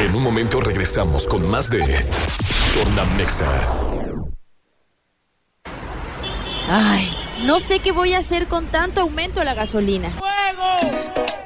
En un momento regresamos con más de Tornamexa. Ay, no sé qué voy a hacer con tanto aumento a la gasolina. ¡Fuego!